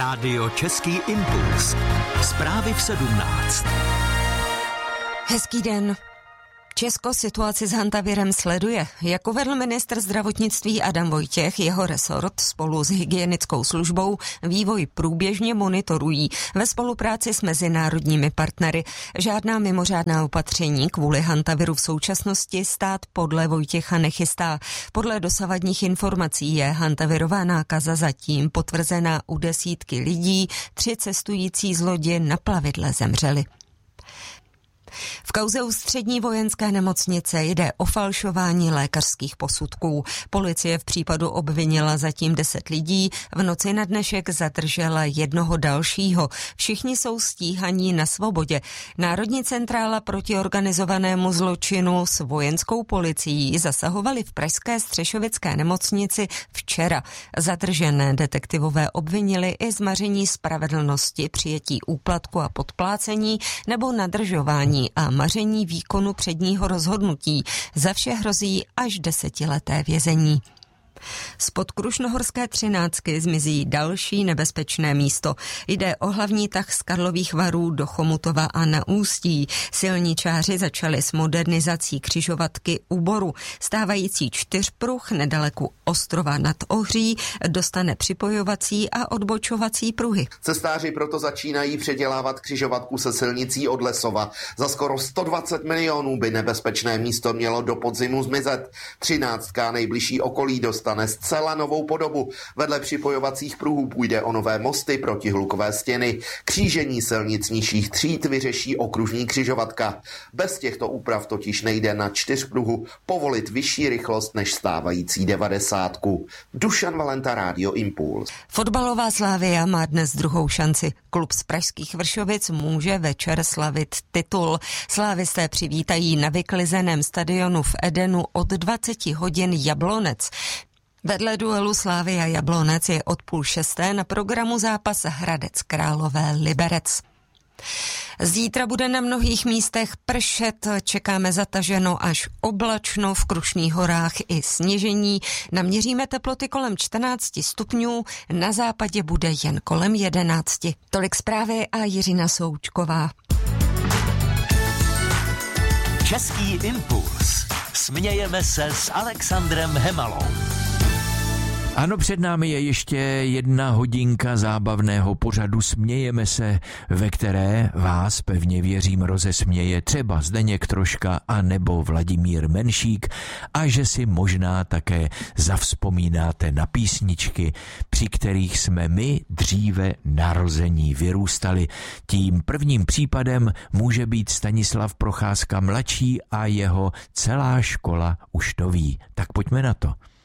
Rádio Český impuls. Zprávy v 17. Hezký den. Česko situaci s hantavirem sleduje. Jak uvedl ministr zdravotnictví Adam Vojtěch, jeho resort spolu s hygienickou službou vývoj průběžně monitorují ve spolupráci s mezinárodními partnery. Žádná mimořádná opatření kvůli hantaviru v současnosti stát podle Vojtěcha nechystá. Podle dosavadních informací je hantavirová nákaza zatím potvrzená u desítky lidí, 3 cestující z lodě na plavidle zemřeli. V kauze Ústřední vojenské nemocnice jde o falšování lékařských posudků. Policie v případu obvinila zatím 10 lidí, v noci na dnešek zadržela jednoho dalšího. Všichni jsou stíhaní na svobodě. Národní centrála proti organizovanému zločinu s vojenskou policií zasahovali v pražské Střešovické nemocnici včera. Zadržené detektivové obvinili i z maření spravedlnosti, přijetí úplatku a podplácení nebo nadržování a maření výkonu předního rozhodnutí. Za vše hrozí až 10leté vězení. Spod Krušnohorské 13 zmizí další nebezpečné místo. Jde o hlavní tah z Karlových Varů do Chomutova a na Ústí. Silničáři začali s modernizací křižovatky u Boru. Stávající 4pruh nedaleko Ostrova nad Ohří dostane připojovací a odbočovací pruhy. Cestáři proto začínají předělávat křižovatku se silnicí od Lesova. Za skoro 120 milionů by nebezpečné místo mělo do podzimu zmizet. 13 nejbližší okolí dostane zcela novou podobu. Vedle připojovacích pruhů půjde o nové mosty, protihlukové stěny. Křížení silnic nižších tříd vyřeší okružní křižovatka. Bez těchto úprav totiž nejde na 4pruhu povolit vyšší rychlost než stávající 90. Dušan Valenta, Rádio Impuls. Fotbalová Slavia má dnes druhou šanci. Klub z pražských Vršovic může večer slavit titul. Slávisté přivítají na vyklizeném stadionu v Edenu od 20 hodin Jablonec. Vedle duelu Slavia Jablonec je od 5:30 na programu zápas Hradec Králové Liberec. Zítra bude na mnohých místech pršet, čekáme zataženo až oblačno, v Krušných horách i sněžení. Naměříme teploty kolem 14 stupňů, na západě bude jen kolem 11. Tolik zprávy a Jiřina Součková. Český impuls. Smějeme se s Alexandrem Hemalou. Ano, před námi je ještě 1 hodinka zábavného pořadu Smějeme se, ve které vás, pevně věřím, rozesměje třeba Zdeněk Troška a nebo Vladimír Menšík a že si možná také zavzpomínáte na písničky, při kterých jsme my dříve narození vyrůstali. Tím prvním případem může být Stanislav Procházka mladší a jeho Celá škola už to ví. Tak pojďme na to.